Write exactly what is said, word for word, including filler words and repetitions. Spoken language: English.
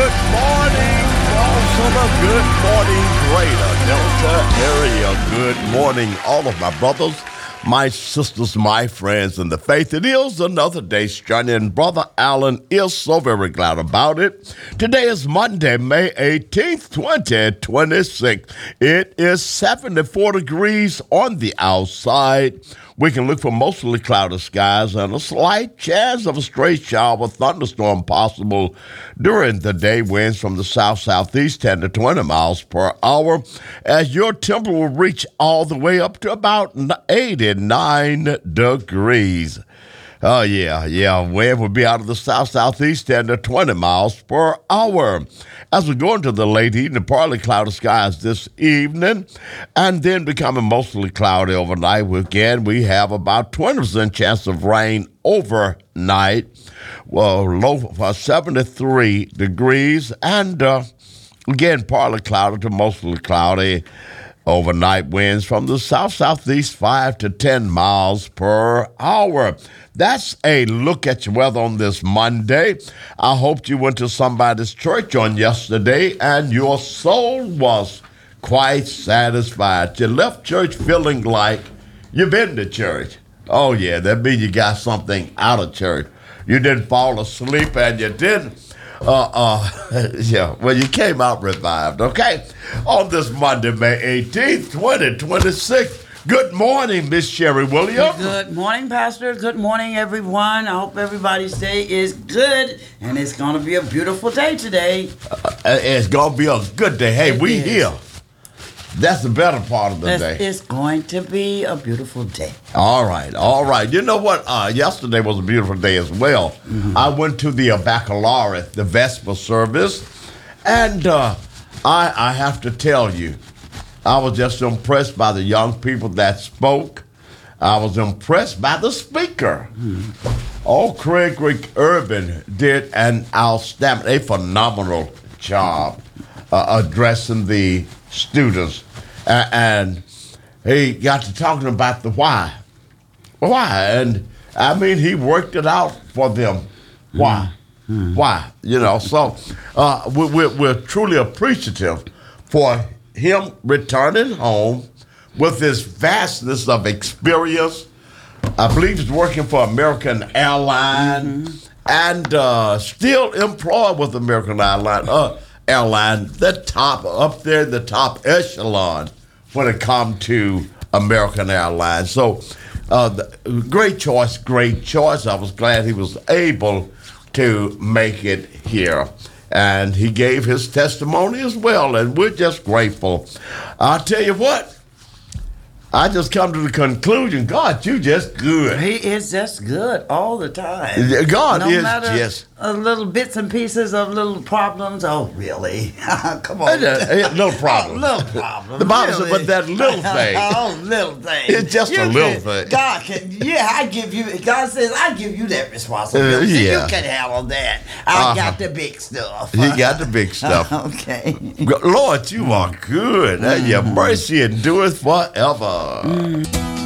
Good morning, Rosetta. Good morning, Greater Delta area. Good morning, all of my brothers, my sisters, my friends in the faith. It is another day's journey, and Brother Allen is so very glad about it. Today is Monday, May eighteenth, twenty twenty-six. It is seventy-four degrees on the outside. We can look for mostly cloudy skies and a slight chance of a stray shower, thunderstorm possible during the day. Winds from the south-southeast ten to twenty miles per hour, as your temperature will reach all the way up to about eighty-nine degrees. Oh, yeah, yeah. Wind will be out of the south-southeast ten to twenty miles per hour. As we go into the late evening, partly cloudy skies this evening, and then becoming mostly cloudy overnight. Again, we have about twenty percent chance of rain overnight. Well, low for seventy-three degrees, and uh, again, partly cloudy to mostly cloudy. Overnight winds from the south-southeast five to ten miles per hour. That's a look at your weather on this Monday. I hope you went to somebody's church on yesterday and your soul was quite satisfied. You left church feeling like you've been to church. Oh, yeah, that means you got something out of church. You didn't fall asleep and you didn't. Uh, uh, yeah, well, you came out revived, okay? On this Monday, May eighteenth, twenty twenty-six. Good morning, Miss Sherry Williams. Good morning, Pastor. Good morning, everyone. I hope everybody's day is good, and it's going to be a beautiful day today. Uh, it's going to be a good day. Hey, It we is. here. That's the better part of the It's, day. it's going to be a beautiful day. All right, all right. You know what? Uh, yesterday was a beautiful day as well. Mm-hmm. I went to the uh, baccalaureate, the Vesper service, and uh, I, I have to tell you, I was just impressed by the young people that spoke. I was impressed by the speaker. Mm-hmm. Oh, Craig Rick Urban did an outstanding, a phenomenal job uh, addressing the students. Uh, and he got to talking about the why. Why? And, I mean, he worked it out for them. Why? Mm-hmm. Why? You know, so uh, we, we're, we're truly appreciative for him returning home with this vastness of experience. I believe he's working for American Airlines mm-hmm. and uh, still employed with American Airlines. Uh, airline, the top, up there, the top echelon when it comes to American Airlines. So, uh, the, great choice, great choice. I was glad he was able to make it here. And he gave his testimony as well, and we're just grateful. I'll tell you what, I just come to the conclusion, God, you just good. He is just good all the time. God no is matter just... a little bits and pieces of little problems. Oh, really? Come on. Uh, little problem. Oh, little problem. The Bible really? said, but that little thing. Oh, little thing. It's just you a little can, thing. God can, yeah, I give you, God says, I give you that responsibility. Uh, yeah. You can handle that. I Uh-huh. got the big stuff. He got the big stuff. Okay. Lord, you are good. Mm-hmm. Your mercy endureth forever. Mm.